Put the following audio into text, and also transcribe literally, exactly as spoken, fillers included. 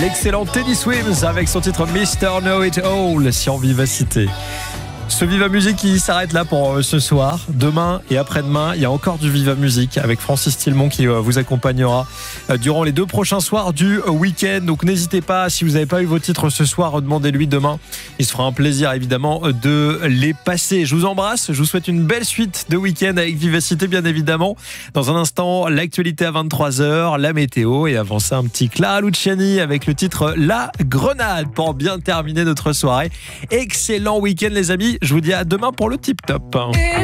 L'excellent Teddy Swims avec son titre mister Know It All sur Vivacité. Ce Viva Musique qui s'arrête là pour ce soir. Demain et après-demain, il y a encore du Viva Musique avec Francis Tilmont qui vous accompagnera durant les deux prochains soirs du week-end. Donc n'hésitez pas, si vous n'avez pas eu vos titres ce soir, demandez-lui demain. Il se fera un plaisir évidemment de les passer. Je vous embrasse, je vous souhaite une belle suite de week-end avec Vivacité bien évidemment. Dans un instant, l'actualité à vingt-trois heures, la météo et avant ça un petit Clara Luciani avec le titre La Grenade pour bien terminer notre soirée. Excellent week-end les amis. Je vous dis à demain pour le tip top.